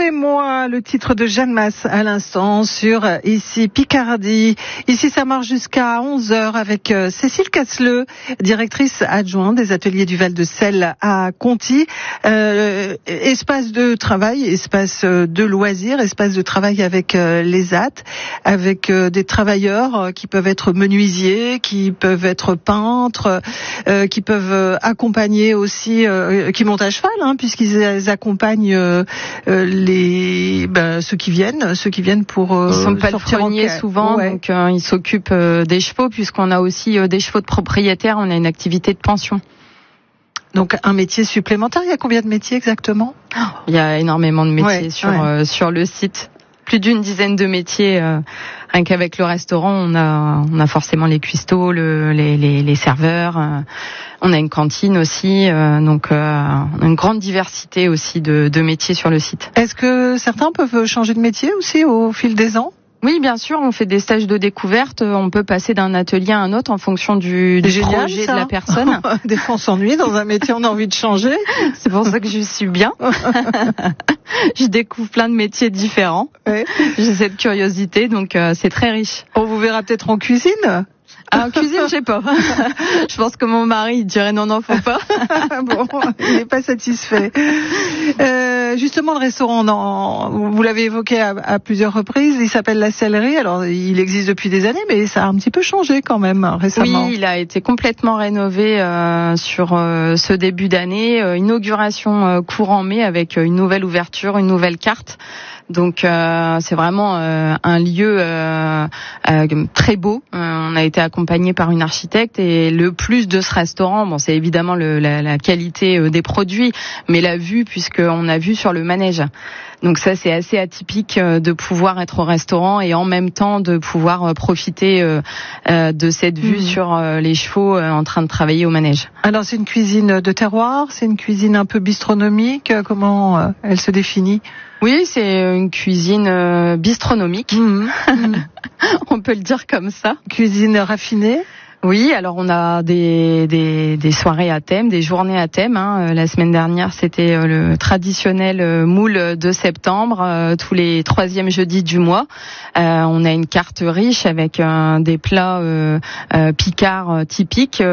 Aimez-moi, le titre de Jeanne Masse à l'instant sur Ici Picardie. Ici, ça marche jusqu'à 11h avec Cécile Casseleu, directrice adjointe des ateliers du Val-de-Selle à Conty. Espace de travail, espace de loisirs, espace de travail avec les AT, avec des travailleurs qui peuvent être menuisiers, qui peuvent être peintres, qui peuvent accompagner aussi, qui montent à cheval, puisqu'ils accompagnent ceux qui viennent pour ils sont palefreniers souvent, ouais. Donc ils s'occupent des chevaux, puisqu'on a aussi des chevaux de propriétaires. On a une activité de pension. Donc un métier supplémentaire. Il y a combien de métiers exactement? Il y a énormément de métiers sur le site. Plus d'une dizaine de métiers. Rien qu'avec le restaurant, on a forcément les cuistots, les serveurs. On a une cantine aussi, donc une grande diversité aussi de métiers sur le site. Est-ce que certains peuvent changer de métier aussi au fil des ans? Oui, bien sûr, on fait des stages de découverte. On peut passer d'un atelier à un autre en fonction du projet de la personne. Des fois, on s'ennuie dans un métier, on a envie de changer. C'est pour ça que je suis bien. Je découvre plein de métiers différents. Ouais. J'ai cette curiosité, donc c'est très riche. On vous verra peut-être en cuisine. En cuisine, je sais pas. Je pense que mon mari dirait non, faut pas. Bon, il n'est pas satisfait. Justement, le restaurant, vous l'avez évoqué à plusieurs reprises, il s'appelle La Sellerie. Alors, il existe depuis des années, mais ça a un petit peu changé quand même récemment. Oui, il a été complètement rénové sur ce début d'année. Inauguration courant mai avec une nouvelle ouverture, une nouvelle carte. Donc c'est vraiment un lieu très beau. On a été accompagné par une architecte et le plus de ce restaurant, c'est évidemment la qualité des produits, mais la vue, puisqu'on a vu sur le manège. Donc ça, c'est assez atypique de pouvoir être au restaurant et en même temps de pouvoir profiter de cette vue sur les chevaux en train de travailler au manège. Alors c'est une cuisine de terroir, c'est une cuisine un peu bistronomique. Comment elle se définit? Oui, c'est une cuisine bistronomique. On peut le dire comme ça. Cuisine raffinée. Oui, alors on a des soirées à thème, des journées à thème. La semaine dernière, c'était le traditionnel moule de septembre, tous les 3e jeudis du mois. On a une carte riche avec des plats picards typiques. Tout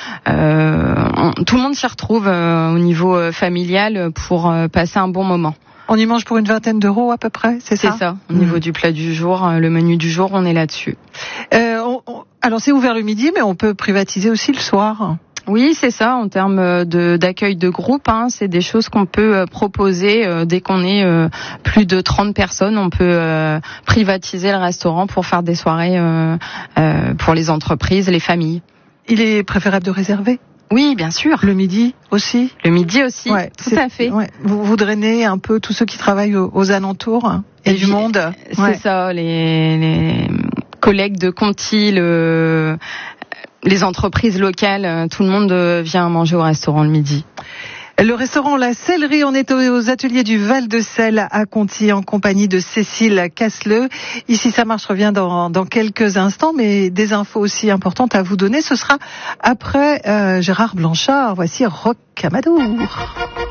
le monde s'y retrouve au niveau familial pour passer un bon moment. On y mange pour une 20aine d'euros à peu près, c'est ça? C'est ça. Au niveau du plat du jour, le menu du jour, on est là-dessus. Alors c'est ouvert le midi, mais on peut privatiser aussi le soir. Oui, c'est ça. En termes d'accueil de groupe, c'est des choses qu'on peut proposer dès qu'on est plus de 30 personnes. On peut privatiser le restaurant pour faire des soirées pour les entreprises, les familles. Il est préférable de réserver? Oui, bien sûr. Le midi aussi? Le midi aussi, ouais, tout à fait. Ouais. Vous drainez un peu tous ceux qui travaillent aux alentours et du monde? C'est ça, les collègues de Conty, les entreprises locales, tout le monde vient manger au restaurant le midi. Le restaurant La Sellerie, on est aux ateliers du Val-de-Selle à Conty en compagnie de Cécile Casseleu. Ici, ça marche revient dans quelques instants, mais des infos aussi importantes à vous donner. Ce sera après Gérard Blanchard. Voici Rocamadour.